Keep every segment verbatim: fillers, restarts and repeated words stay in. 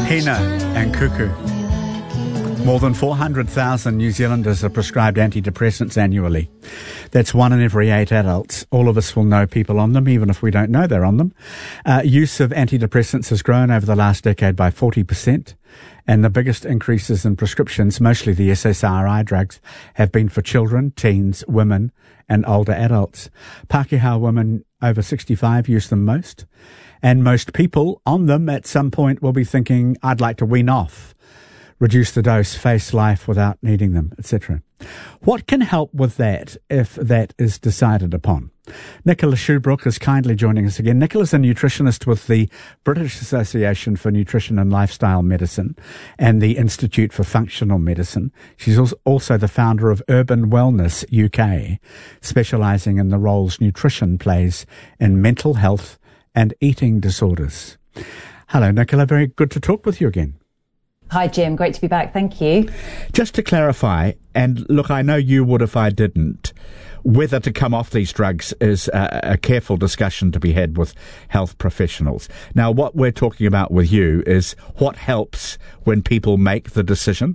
Hina and Cuckoo. More than four hundred thousand New Zealanders are prescribed antidepressants annually. That's one in every eight adults. All of us will know people on them, even if we don't know they're on them. Uh, use of antidepressants has grown over the last decade by forty percent, and the biggest increases in prescriptions, mostly the S S R I drugs, have been for children, teens, women, and older adults. Pākehā women over sixty-five use them most, and most people on them at some point will be thinking, I'd like to wean off, reduce the dose, face life without needing them, et cetera. What can help with that if that is decided upon? Nicola Shoebrook is kindly joining us again. Nicola is a nutritionist with the British Association for Nutrition and Lifestyle Medicine and the Institute for Functional Medicine. She's also the founder of Urban Wellness U K, specialising in the roles nutrition plays in mental health and eating disorders. Hello, Nicola. Very good to talk with you again. Hi, Jim. Great to be back. Thank you. Just to clarify, and look, I know you would if I didn't, whether to come off these drugs is a, a careful discussion to be had with health professionals. Now, what we're talking about with you is what helps when people make the decision?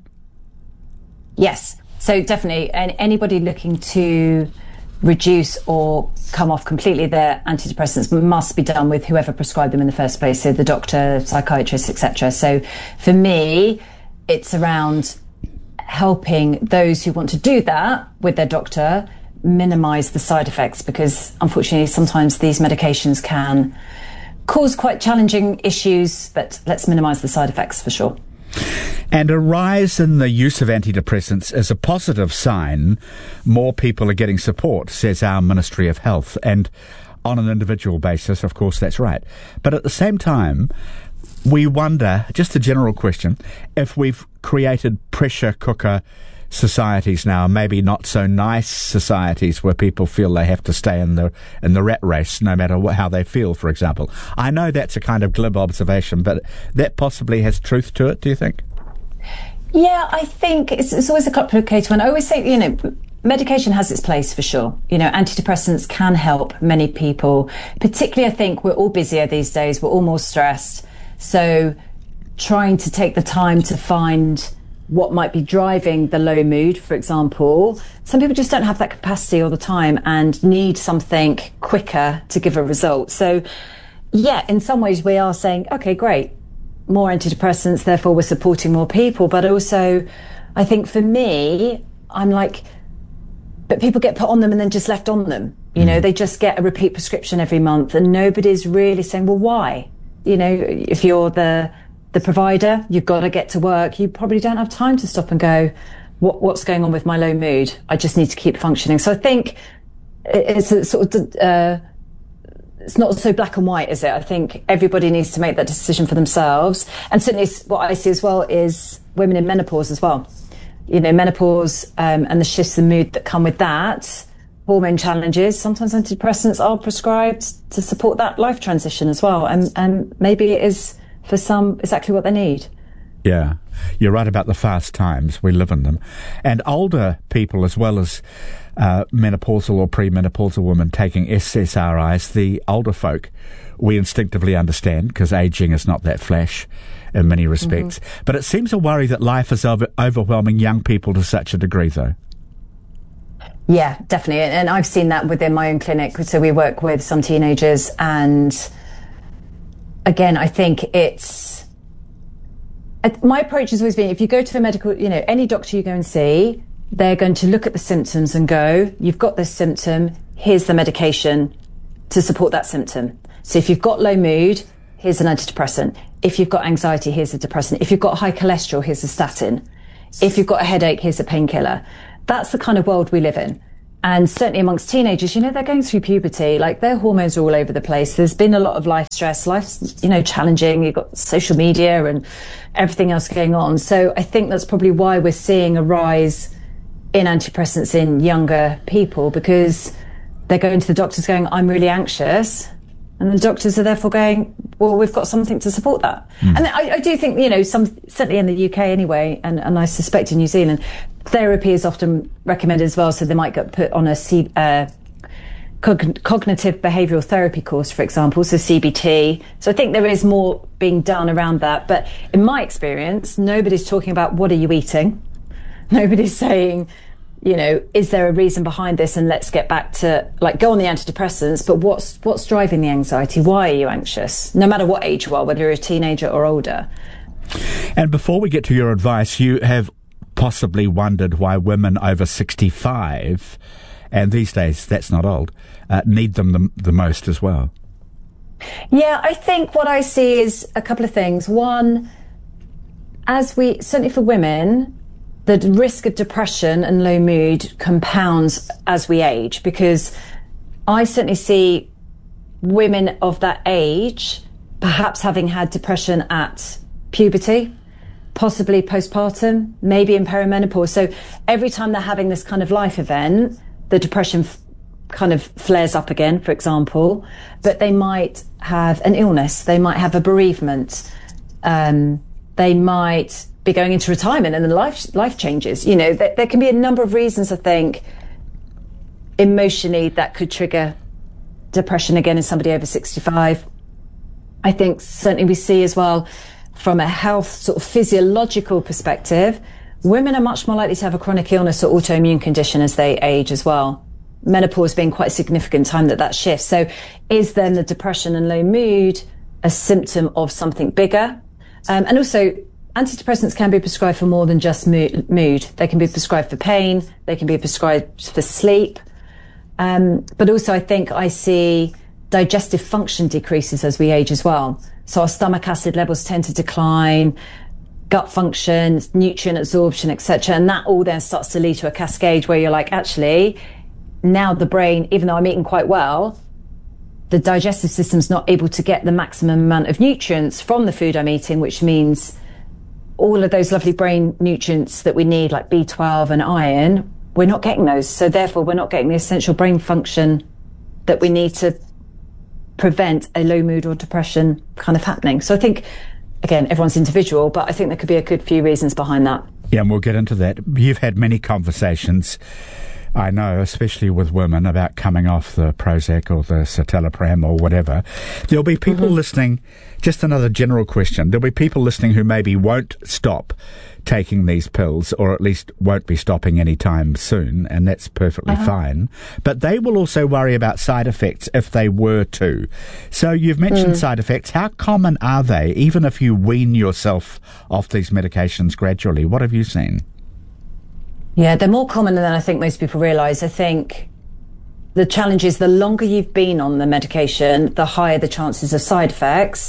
Yes. So definitely, and anybody looking to reduce or come off completely their antidepressants must be done with whoever prescribed them in the first place, so the doctor, psychiatrist, et cetera. So for me, it's around helping those who want to do that with their doctor minimise the side effects, because unfortunately sometimes these medications can cause quite challenging issues, but let's minimise the side effects for sure. And a rise in the use of antidepressants is a positive sign. More people are getting support, says our Ministry of Health. And on an individual basis, of course, that's right. But at the same time, we wonder, just a general question, if we've created pressure cooker societies now, maybe not so nice societies where people feel they have to stay in the in the rat race no matter what, how they feel, for example. I know that's a kind of glib observation, but that possibly has truth to it, do you think? Yeah, I think it's, it's always a complicated one. I always say, you know, medication has its place for sure. You know, antidepressants can help many people. Particularly, I think we're all busier these days. We're all more stressed. So trying to take the time to find what might be driving the low mood, for example. Some people just don't have that capacity all the time and need something quicker to give a result. So, yeah, in some ways we are saying, OK, great, more antidepressants, therefore we're supporting more people. But also, I think for me, I'm like, but people get put on them and then just left on them. You mm. know, they just get a repeat prescription every month and nobody's really saying, well, why? You know, if you're the the provider, you've got to get to work. You probably don't have time to stop and go, what, what's going on with my low mood? I just need to keep functioning. So I think it's a sort of, uh, it's not so black and white, is it? I think everybody needs to make that decision for themselves. And certainly what I see as well is women in menopause as well. You know, menopause um, and the shifts in mood that come with that, hormone challenges, sometimes antidepressants are prescribed to support that life transition as well. And, and maybe it is, for some, exactly what they need. Yeah, you're right about the fast times. We live in them. And older people, as well as uh, menopausal or premenopausal women taking S S R Is, the older folk, we instinctively understand because ageing is not that flash in many respects. Mm-hmm. But it seems a worry that life is over- overwhelming young people to such a degree, though. Yeah, definitely. And I've seen that within my own clinic. So we work with some teenagers, and again, I think it's, my approach has always been, if you go to the medical, you know, any doctor you go and see, they're going to look at the symptoms and go, you've got this symptom, here's the medication to support that symptom. So if you've got low mood, here's an antidepressant. If you've got anxiety, here's a depressant. If you've got high cholesterol, here's a statin. If you've got a headache, here's a painkiller. That's the kind of world we live in. And certainly amongst teenagers, you know, they're going through puberty, like their hormones are all over the place. There's been a lot of life stress, life's, you know, challenging. You've got social media and everything else going on. So I think that's probably why we're seeing a rise in antidepressants in younger people, because they're going to the doctors going, I'm really anxious. And the doctors are therefore going, well, we've got something to support that. Mm. And I, I do think, you know, some, certainly in the U K anyway, and, and I suspect in New Zealand, therapy is often recommended as well. So they might get put on a C, uh, cog- cognitive behavioural therapy course, for example, so C B T. So I think there is more being done around that. But in my experience, nobody's talking about what are you eating. Nobody's saying, you know, is there a reason behind this? And let's get back to, like, go on the antidepressants. But what's what's driving the anxiety? Why are you anxious? No matter what age you are, whether you're a teenager or older. And before we get to your advice, you have possibly wondered why women over sixty-five, and these days that's not old, uh, need them the, the most as well. Yeah, I think what I see is a couple of things. One, as we, certainly for women, the risk of depression and low mood compounds as we age, because I certainly see women of that age perhaps having had depression at puberty, possibly postpartum, maybe in perimenopause. So every time they're having this kind of life event, the depression f- kind of flares up again, for example, but they might have an illness, they might have a bereavement, um, they might be going into retirement and then life life changes. You know, there, there can be a number of reasons, I think, emotionally that could trigger depression again in somebody over sixty-five. I think certainly we see as well, from a health sort of physiological perspective, women are much more likely to have a chronic illness or autoimmune condition as they age as well. Menopause being quite a significant time that that shifts. So is then the depression and low mood a symptom of something bigger? Um, and also, antidepressants can be prescribed for more than just mood. They can be prescribed for pain. They can be prescribed for sleep. Um, but also I think I see digestive function decreases as we age as well. So our stomach acid levels tend to decline, gut function, nutrient absorption, et cetera. And that all then starts to lead to a cascade where you're like, actually, now the brain, even though I'm eating quite well, the digestive system's not able to get the maximum amount of nutrients from the food I'm eating, which means all of those lovely brain nutrients that we need, like B twelve and iron, we're not getting those. So therefore, we're not getting the essential brain function that we need to prevent a low mood or depression kind of happening. So I think, again, everyone's individual, but I think there could be a good few reasons behind that. Yeah, and we'll get into that. You've had many conversations, I know, especially with women, about coming off the Prozac or the citalopram or whatever. There'll be people mm-hmm. listening, just another general question, there'll be people listening who maybe won't stop taking these pills, or at least won't be stopping anytime soon, and that's perfectly uh-huh. fine. But they will also worry about side effects if they were to. So you've mentioned mm. side effects. How common are they, even if you wean yourself off these medications gradually? What have you seen? Yeah, they're more common than I think most people realise. I think the challenge is the longer you've been on the medication, the higher the chances of side effects.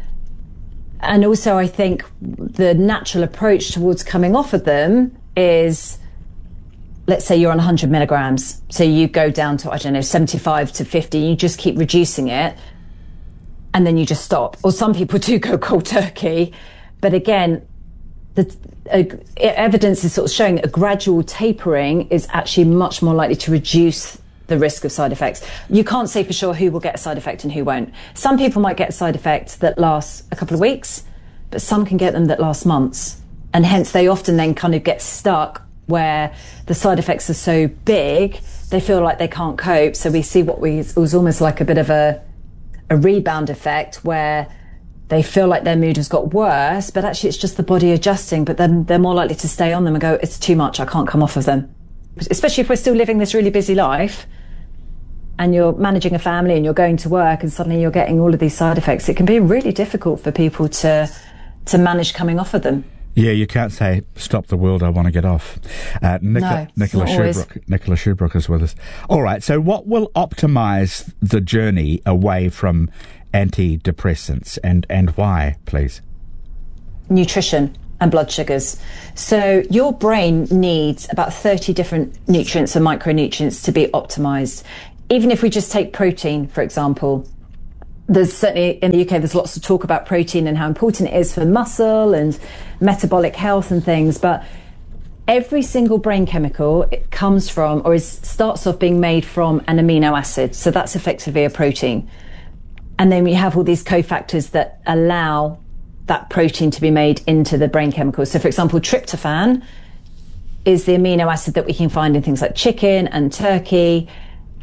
And also, I think the natural approach towards coming off of them is, let's say you're on one hundred milligrams. So you go down to, I don't know, seventy-five to fifty, you just keep reducing it, and then you just stop. Or some people do go cold turkey. But again, the uh, evidence is sort of showing that a gradual tapering is actually much more likely to reduce the risk of side effects. You can't say for sure who will get a side effect and who won't. Some people might get a side effect that lasts a couple of weeks, but some can get them that last months. And hence they often then kind of get stuck where the side effects are so big, they feel like they can't cope. So we see what we, it was almost like a bit of a, a rebound effect where they feel like their mood has got worse, but actually it's just the body adjusting, but then they're more likely to stay on them and go, it's too much, I can't come off of them. Especially if we're still living this really busy life and you're managing a family and you're going to work and suddenly you're getting all of these side effects, it can be really difficult for people to to manage coming off of them. Yeah, you can't say, stop the world, I want to get off. Uh, Nicola, no, Nicola Sherbrooke, Nicola Sherbrooke is with us. All right, so what will optimise the journey away from antidepressants, and, and why, please? Nutrition and blood sugars. So your brain needs about thirty different nutrients and micronutrients to be optimised. Even if we just take protein, for example, there's certainly in the U K, there's lots of talk about protein and how important it is for muscle and metabolic health and things. But every single brain chemical, it comes from, or is starts off being made from an amino acid. So that's effectively a protein. And then we have all these cofactors that allow that protein to be made into the brain chemicals. So for example, tryptophan is the amino acid that we can find in things like chicken and turkey.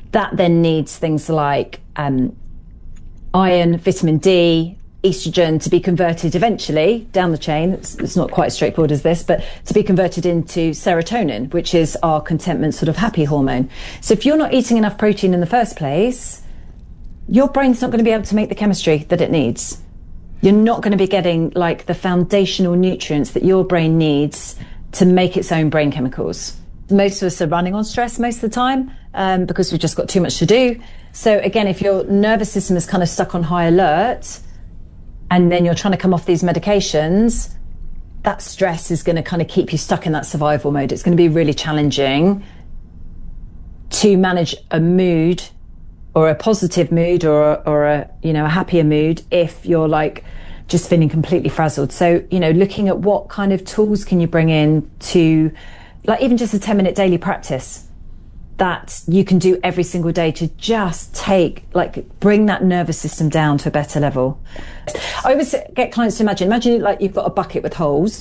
That then needs things like um, iron, vitamin D, estrogen to be converted eventually down the chain. It's, it's not quite as straightforward as this, but to be converted into serotonin, which is our contentment sort of happy hormone. So if you're not eating enough protein in the first place, your brain's not going to be able to make the chemistry that it needs. You're not going to be getting like the foundational nutrients that your brain needs to make its own brain chemicals. Most of us are running on stress most of the time um, because we've just got too much to do. So again, if your nervous system is kind of stuck on high alert, and then you're trying to come off these medications, that stress is going to kind of keep you stuck in that survival mode. It's going to be really challenging to manage a mood or a positive mood or, or a, you know, a happier mood if you're like just feeling completely frazzled. So, you know, looking at what kind of tools can you bring in to, like even just a ten minute daily practice that you can do every single day to just take, like, bring that nervous system down to a better level. I always get clients to imagine, imagine like you've got a bucket with holes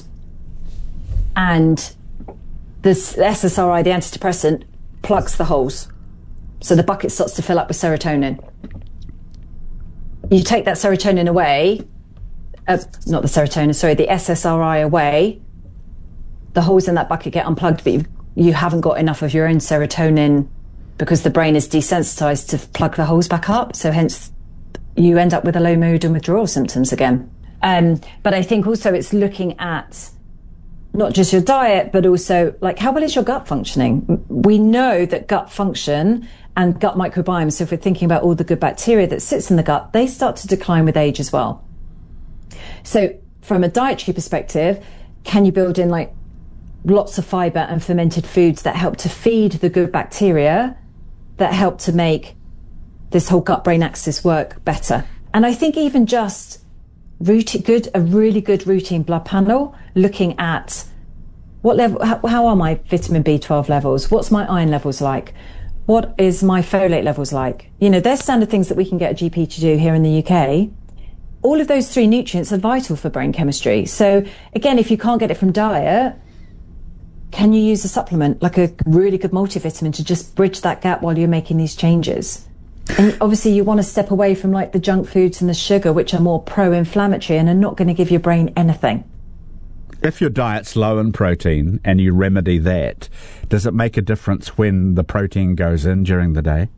and this S S R I, the antidepressant, plugs the holes. So the bucket starts to fill up with serotonin. You take that serotonin away, uh, not the serotonin, sorry, the S S R I away, the holes in that bucket get unplugged, but you've you haven't got enough of your own serotonin because the brain is desensitized to plug the holes back up. So hence you end up with a low mood and withdrawal symptoms again. Um, but I think also it's looking at not just your diet, but also like how well is your gut functioning? We know that gut function and gut microbiome, so if we're thinking about all the good bacteria that sits in the gut, they start to decline with age as well. So from a dietary perspective, can you build in like lots of fibre and fermented foods that help to feed the good bacteria that help to make this whole gut-brain axis work better? And I think even just routine, good, a really good routine blood panel, looking at what level, how, how are my vitamin B twelve levels? What's my iron levels like? What is my folate levels like? You know, there's standard things that we can get a G P to do here in the U K. All of those three nutrients are vital for brain chemistry. So again, if you can't get it from diet, can you use a supplement like a really good multivitamin to just bridge that gap while you're making these changes? And obviously you want to step away from like the junk foods and the sugar, which are more pro-inflammatory and are not going to give your brain anything. If your diet's low in protein and you remedy that, does it make a difference when the protein goes in during the day?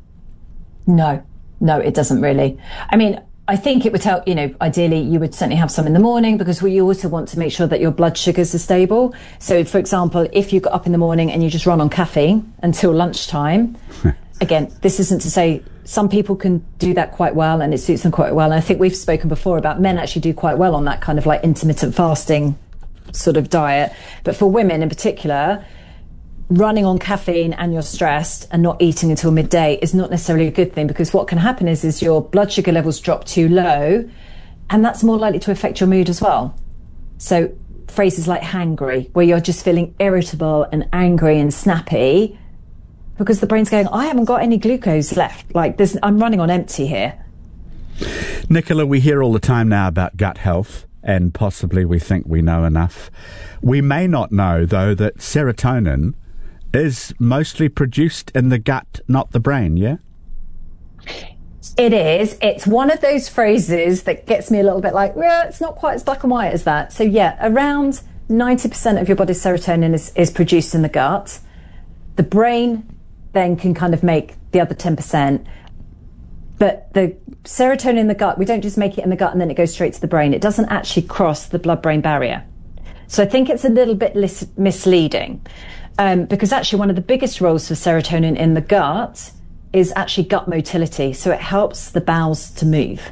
No, no, it doesn't really. I mean, I think it would help, you know, ideally you would certainly have some in the morning because we also want to make sure that your blood sugars are stable. So, for example, if you got up in the morning and you just run on caffeine until lunchtime, again, this isn't to say some people can do that quite well and it suits them quite well. And I think we've spoken before about men actually do quite well on that kind of like intermittent fasting sort of diet. But for women in particular, running on caffeine and you're stressed and not eating until midday is not necessarily a good thing, because what can happen is is your blood sugar levels drop too low, and that's more likely to affect your mood as well. So phrases like hangry, where you're just feeling irritable and angry and snappy because the brain's going, I haven't got any glucose left, like this, I'm running on empty here. Nicola, we hear all the time now about gut health, and possibly we think we know enough. We may not know though that serotonin is mostly produced in the gut, not the brain, yeah? It is. It's one of those phrases that gets me a little bit like, well, it's not quite as black and white as that. So yeah, around ninety percent of your body's serotonin is, is produced in the gut. The brain then can kind of make the other ten percent. But the serotonin in the gut, we don't just make it in the gut and then it goes straight to the brain. It doesn't actually cross the blood-brain barrier. So I think it's a little bit lis- misleading. Um, because actually one of the biggest roles for serotonin in the gut is actually gut motility. So it helps the bowels to move.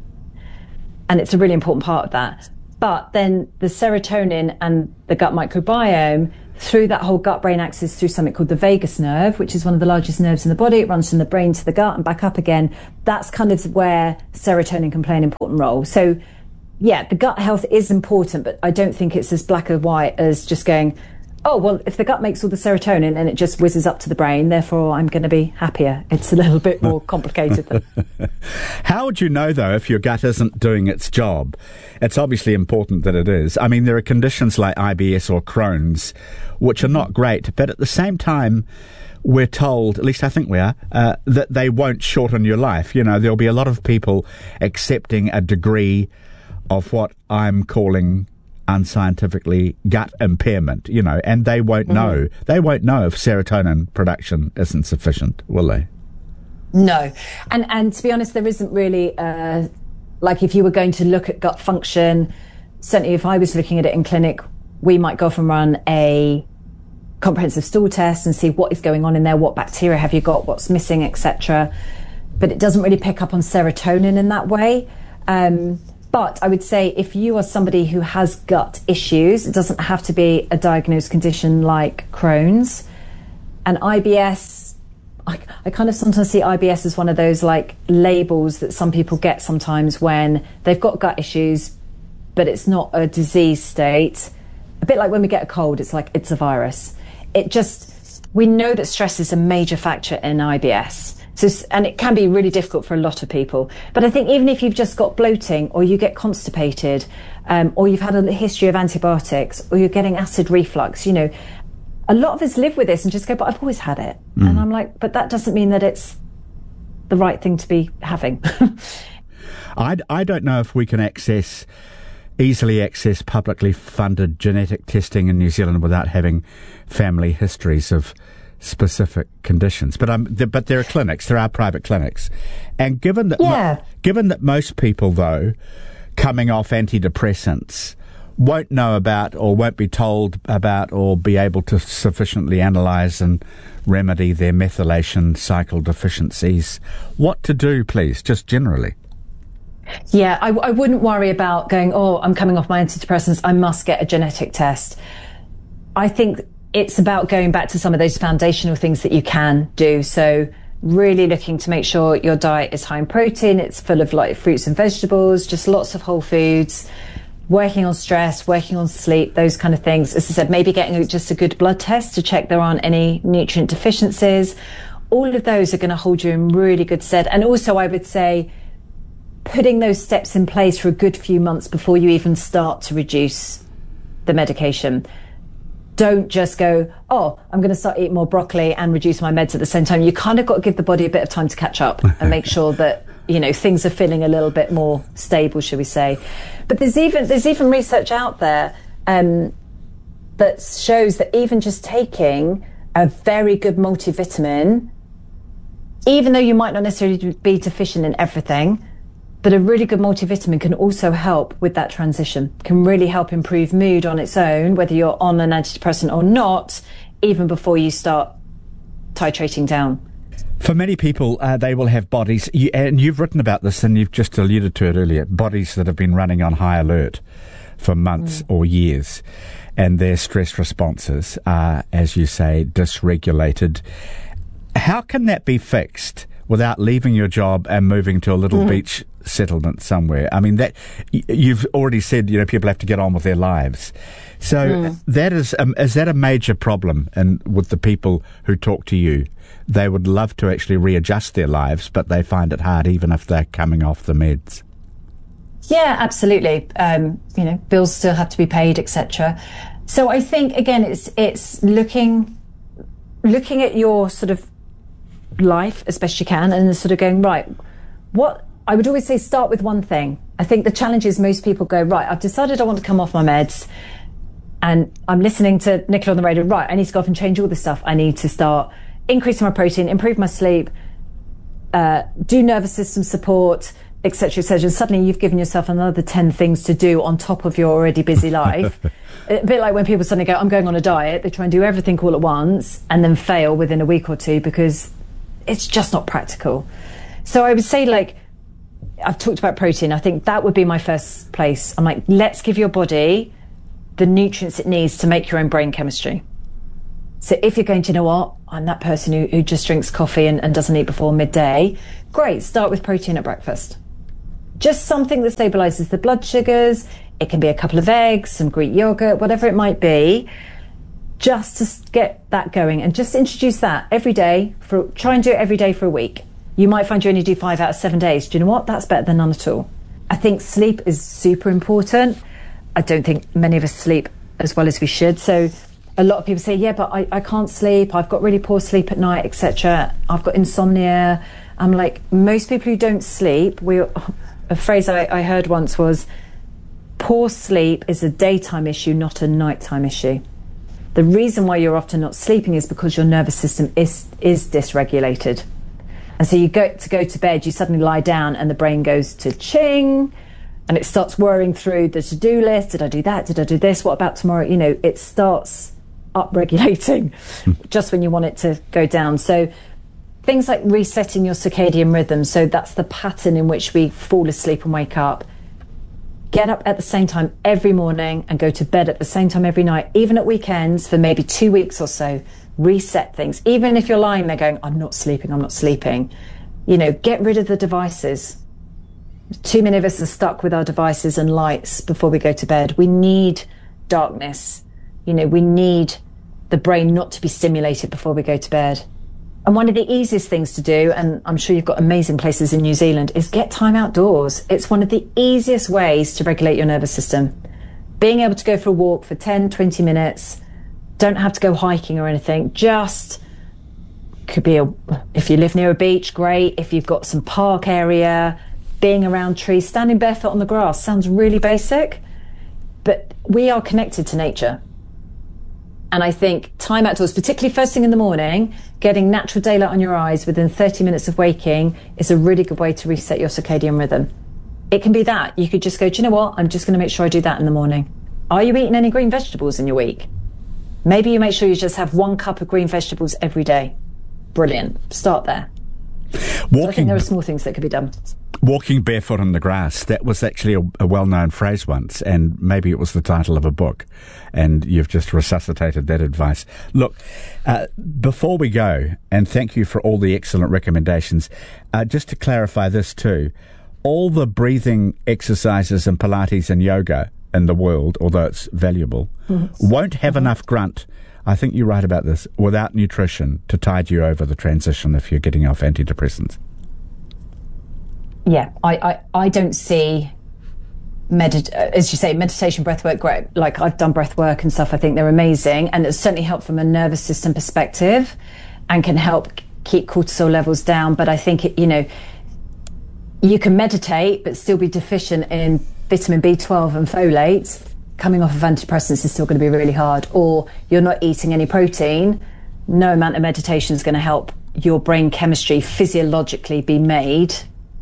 And it's a really important part of that. But then the serotonin and the gut microbiome, through that whole gut-brain axis, through something called the vagus nerve, which is one of the largest nerves in the body, it runs from the brain to the gut and back up again. That's kind of where serotonin can play an important role. So yeah, the gut health is important, but I don't think it's as black and white as just going, oh, well, if the gut makes all the serotonin and it just whizzes up to the brain, therefore I'm going to be happier. It's a little bit more complicated than... How would you know, though, if your gut isn't doing its job? It's obviously important that it is. I mean, there are conditions like I B S or Crohn's, which are not great, but at the same time, we're told, at least I think we are, uh, that they won't shorten your life. You know, there'll be a lot of people accepting a degree of what I'm calling unscientifically gut impairment, you know, and they won't mm-hmm. know. They won't know if serotonin production isn't sufficient, will they? No. And, and to be honest, there isn't really, uh, like if you were going to look at gut function, certainly if I was looking at it in clinic, we might go off and run a comprehensive stool test and see what is going on in there, what bacteria have you got, what's missing, et cetera. But it doesn't really pick up on serotonin in that way. Um, but I would say if you are somebody who has gut issues, it doesn't have to be a diagnosed condition like Crohn's. And I B S, I, I kind of sometimes see I B S as one of those like labels that some people get sometimes when they've got gut issues, but it's not a disease state. A bit like when we get a cold, it's like it's a virus. It just, we know that stress is a major factor in I B S. So, and it can be really difficult for a lot of people. But I think even if you've just got bloating or you get constipated, um, or you've had a history of antibiotics, or you're getting acid reflux, you know, a lot of us live with this and just go, but I've always had it. Mm. And I'm like, but that doesn't mean that it's the right thing to be having. I, I don't know if we can access, easily access publicly funded genetic testing in New Zealand without having family histories of specific conditions, but um, th- but there are clinics, there are private clinics, and given that yeah. mo- given that most people though coming off antidepressants won't know about or won't be told about or be able to sufficiently analyse and remedy their methylation cycle deficiencies, what to do, please, just generally? Yeah, I, I wouldn't worry about going, oh, I'm coming off my antidepressants, I must get a genetic test. I think it's about going back to some of those foundational things that you can do. So really looking to make sure your diet is high in protein, it's full of like fruits and vegetables, just lots of whole foods, working on stress, working on sleep, those kind of things. As I said, maybe getting just a good blood test to check there aren't any nutrient deficiencies. All of those are going to hold you in really good stead. And also I would say putting those steps in place for a good few months before you even start to reduce the medication. Don't just go, oh, I'm going to start eating more broccoli and reduce my meds at the same time. You kind of got to give the body a bit of time to catch up and make sure that, you know, things are feeling a little bit more stable, shall we say. But there's even there's even research out there um, that shows that even just taking a very good multivitamin, even though you might not necessarily be deficient in everything, but a really good multivitamin can also help with that transition, can really help improve mood on its own, whether you're on an antidepressant or not, even before you start titrating down. For many people, uh, they will have bodies, you, and you've written about this and you've just alluded to it earlier, bodies that have been running on high alert for months mm. or years, and their stress responses are, as you say, dysregulated. How can that be fixed without leaving your job and moving to a little mm. beach settlement somewhere? I mean, that you've already said, you know, people have to get on with their lives. So mm. that is, um, is that a major problem? And with the people who talk to you, they would love to actually readjust their lives, but they find it hard even if they're coming off the meds. Yeah, absolutely. Um, you know, bills still have to be paid, et cetera. So I think again, it's it's looking looking at your sort of life as best you can, and sort of going, right, what I would always say, start with one thing. I think the challenge is most people go, right, I've decided I want to come off my meds, and I'm listening to Nicola on the radio, right, I need to go off and change all this stuff. I need to start increasing my protein, improve my sleep, uh, do nervous system support, et cetera, et cetera. And suddenly you've given yourself another ten things to do on top of your already busy life. A bit like when people suddenly go, I'm going on a diet, they try and do everything all at once and then fail within a week or two because it's just not practical. So I would say, like, I've talked about protein. I think that would be my first place. I'm like, let's give your body the nutrients it needs to make your own brain chemistry. So if you're going to, you know what, I'm that person who, who just drinks coffee and, and doesn't eat before midday, great, start with protein at breakfast. Just something that stabilizes the blood sugars. It can be a couple of eggs, some Greek yogurt, whatever it might be, just to get that going, and just introduce that every day. For try and do it every day for a week. You might find you only do five out of seven days. Do you know what? That's better than none at all. I think sleep is super important. I don't think many of us sleep as well as we should. So a lot of people say, yeah, but I, I can't sleep, I've got really poor sleep at night, et cetera. I've got insomnia. I'm like, most people who don't sleep, we a phrase I, I heard once was, poor sleep is a daytime issue, not a nighttime issue. The reason why you're often not sleeping is because your nervous system is is dysregulated. And so you go to go to bed, you suddenly lie down and the brain goes to ching, and it starts worrying through the to-do list. Did I do that? Did I do this? What about tomorrow? You know, it starts up-regulating just when you want it to go down. So things like resetting your circadian rhythm, so that's the pattern in which we fall asleep and wake up. Get up at the same time every morning and go to bed at the same time every night, even at weekends for maybe two weeks or so. Reset things. Even if you're lying there going, I'm not sleeping, I'm not sleeping. You know, get rid of the devices. Too many of us are stuck with our devices and lights before we go to bed. We need darkness. You know, we need the brain not to be stimulated before we go to bed. And one of the easiest things to do, and I'm sure you've got amazing places in New Zealand, is get time outdoors. It's one of the easiest ways to regulate your nervous system. Being able to go for a walk for ten, twenty minutes, don't have to go hiking or anything, just could be a, if you live near a beach, great. If you've got some park area, being around trees, standing barefoot on the grass, sounds really basic, but we are connected to nature. And I think time outdoors, particularly first thing in the morning, getting natural daylight on your eyes within thirty minutes of waking is a really good way to reset your circadian rhythm. It can be that. You could just go, do you know what? I'm just going to make sure I do that in the morning. Are you eating any green vegetables in your week? Maybe you make sure you just have one cup of green vegetables every day. Brilliant. Start there. Walking, so I think there are small things that could be done. Walking barefoot on the grass, that was actually a, a well-known phrase once, and maybe it was the title of a book, and you've just resuscitated that advice. Look, uh, before we go, and thank you for all the excellent recommendations, uh, just to clarify this too, all the breathing exercises and Pilates and yoga in the world, although it's valuable, mm-hmm. won't have mm-hmm. enough grunt, I think you're right about this, without nutrition to tide you over the transition if you're getting off antidepressants. Yeah, I, I, I don't see, medit- as you say, meditation, breathwork, great. Like I've done breathwork and stuff, I think they're amazing. And it's certainly helped from a nervous system perspective and can help keep cortisol levels down. But I think, it, you know, you can meditate but still be deficient in vitamin B twelve and folate. Coming off of antidepressants is still going to be really hard. Or you're not eating any protein. No amount of meditation is going to help your brain chemistry physiologically be made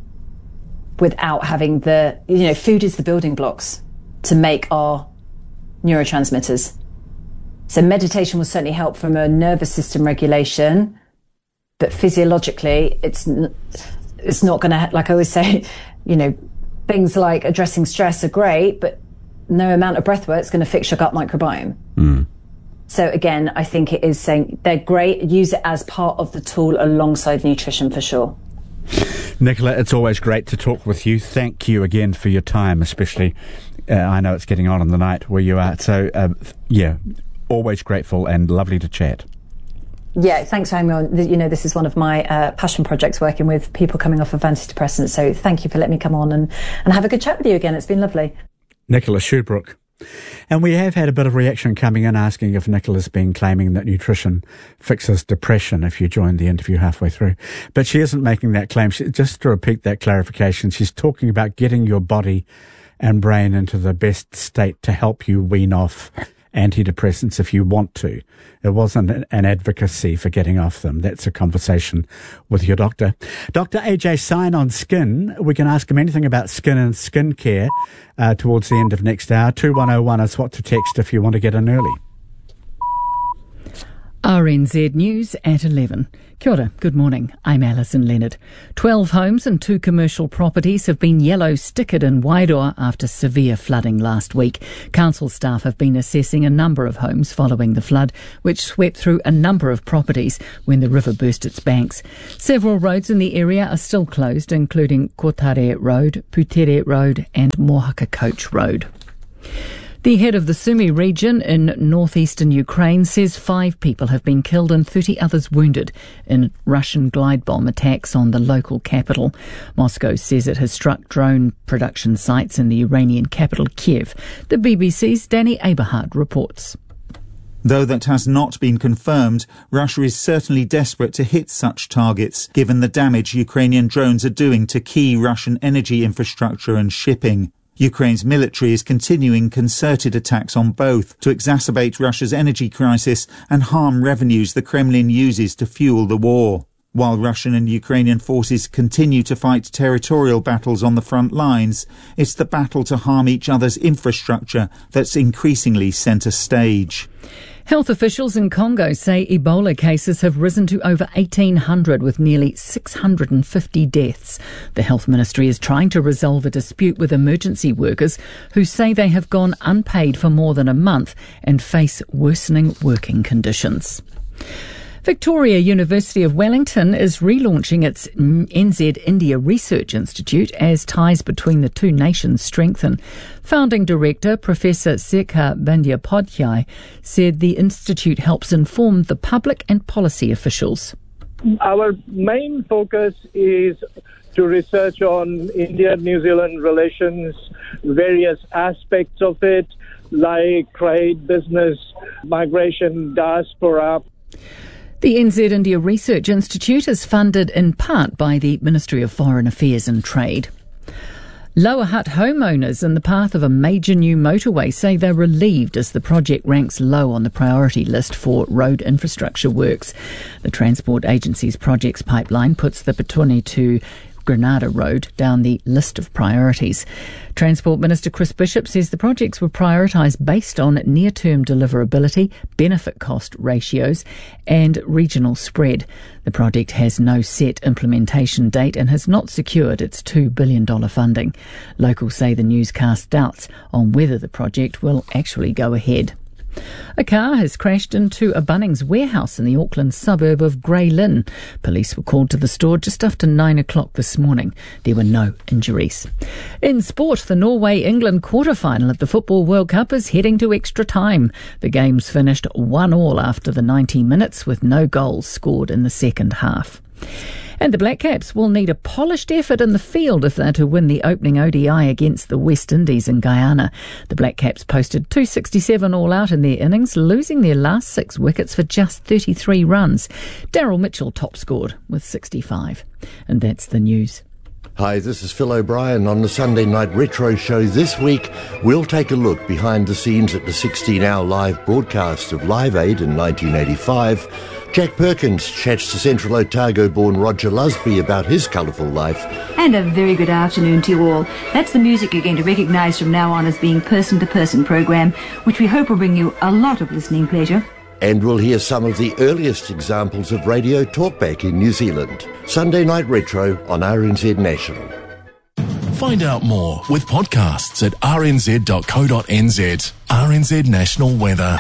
without having the, you know, food is the building blocks to make our neurotransmitters. So meditation will certainly help from a nervous system regulation, but physiologically, it's it's not going to, like I always say, you know, things like addressing stress are great, but no amount of breath work is going to fix your gut microbiome. Mm. So again, I think it is saying they're great. Use it as part of the tool alongside nutrition for sure. Nicola, it's always great to talk with you. Thank you again for your time, especially uh, I know it's getting on in the night where you are. So, uh, yeah, always grateful and lovely to chat. Yeah, thanks for having me on. You know, this is one of my uh, passion projects, working with people coming off of antidepressants. So thank you for letting me come on and, and have a good chat with you again. It's been lovely. Nicola Shubrick. And we have had a bit of reaction coming in asking if Nicola's been claiming that nutrition fixes depression if you join the interview halfway through. But she isn't making that claim. She, just to repeat that clarification, she's talking about getting your body and brain into the best state to help you wean off antidepressants if you want to. It wasn't an advocacy for getting off them. That's a conversation with your doctor. Doctor A J Sign on skin. We can ask him anything about skin and skin care uh, towards the end of next hour. two one oh one is what to text if you want to get in early. R N Z News at eleven. Kia ora, good morning. I'm Alison Leonard. Twelve homes and two commercial properties have been yellow stickered in Wairoa after severe flooding last week. Council staff have been assessing a number of homes following the flood, which swept through a number of properties when the river burst its banks. Several roads in the area are still closed, including Kotare Road, Putere Road and Mohaka Coach Road. The head of the Sumy region in northeastern Ukraine says five people have been killed and thirty others wounded in Russian glide bomb attacks on the local capital. Moscow says it has struck drone production sites in the Iranian capital, Kiev. The B B C's Danny Aberhard reports. Though that has not been confirmed, Russia is certainly desperate to hit such targets, given the damage Ukrainian drones are doing to key Russian energy infrastructure and shipping. Ukraine's military is continuing concerted attacks on both to exacerbate Russia's energy crisis and harm revenues the Kremlin uses to fuel the war. While Russian and Ukrainian forces continue to fight territorial battles on the front lines, it's the battle to harm each other's infrastructure that's increasingly centre stage. Health officials in Congo say Ebola cases have risen to over eighteen hundred, with nearly six hundred fifty deaths. The Health Ministry is trying to resolve a dispute with emergency workers who say they have gone unpaid for more than a month and face worsening working conditions. Victoria University of Wellington is relaunching its N Z India Research Institute as ties between the two nations strengthen. Founding director Professor Sekhar Bandyopadhyay said the institute helps inform the public and policy officials. Our main focus is to research on India-New Zealand relations, various aspects of it, like trade, business, migration, diaspora. The N Z India Research Institute is funded in part by the Ministry of Foreign Affairs and Trade. Lower Hutt homeowners in the path of a major new motorway say they're relieved as the project ranks low on the priority list for road infrastructure works. The Transport Agency's projects pipeline puts the Petone to Granada Road down the list of priorities. Transport Minister Chris Bishop says the projects were prioritised based on near-term deliverability, benefit cost ratios and regional spread. The project has no set implementation date and has not secured its two billion dollars funding. Locals say the news casts doubts on whether the project will actually go ahead. A car has crashed into a Bunnings warehouse in the Auckland suburb of Grey Lynn. Police were called to the store just after nine o'clock this morning. There were no injuries. In sport, the Norway-England quarter-final at the Football World Cup is heading to extra time. The games finished one all after the ninety minutes, with no goals scored in the second half. And the Black Caps will need a polished effort in the field if they're to win the opening O D I against the West Indies in Guyana. The Black Caps posted two sixty-seven all out in their innings, losing their last six wickets for just thirty-three runs. Daryl Mitchell top scored with sixty-five. And that's the news. Hi, this is Phil O'Brien. On the Sunday Night Retro Show this week, we'll take a look behind the scenes at the sixteen-hour live broadcast of Live Aid in nineteen eighty-five. Jack Perkins chats to Central Otago-born Roger Lusby about his colourful life. And a very good afternoon to you all. That's the music you're going to recognise from now on as being person-to-person program, which we hope will bring you a lot of listening pleasure. And we'll hear some of the earliest examples of radio talkback in New Zealand. Sunday Night Retro on R N Z National. Find out more with podcasts at r n z dot co dot n z. R N Z National Weather.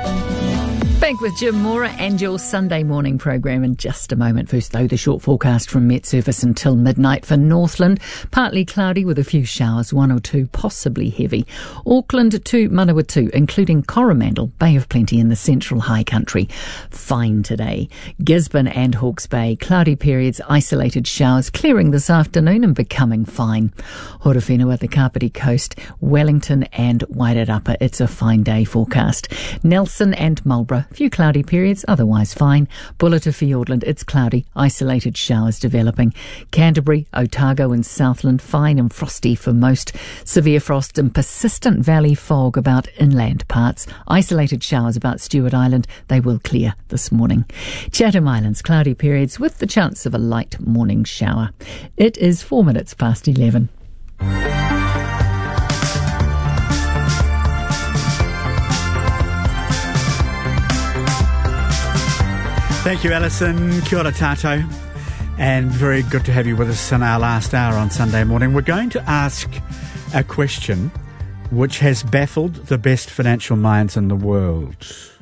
Back with Jim Mora and your Sunday morning program in just a moment. First, though, the short forecast from Met Service until midnight for Northland. Partly cloudy with a few showers, one or two possibly heavy. Auckland to Manawatu, including Coromandel, Bay of Plenty in the central high country. Fine today. Gisborne and Hawke's Bay, cloudy periods, isolated showers, clearing this afternoon and becoming fine. Horowhenua, the Kapiti Coast, Wellington and Wairarapa, it's a fine day forecast. Nelson and Marlborough, few cloudy periods, otherwise fine. Bulla to Fiordland, it's cloudy, isolated showers developing. Canterbury, Otago and Southland, fine and frosty for most. Severe frost and persistent valley fog about inland parts. Isolated showers about Stewart Island, they will clear this morning. Chatham Islands, cloudy periods with the chance of a light morning shower. It is four minutes past eleven. Thank you, Alison. Kia ora tātou. And very good to have you with us in our last hour on Sunday morning. We're going to ask a question which has baffled the best financial minds in the world.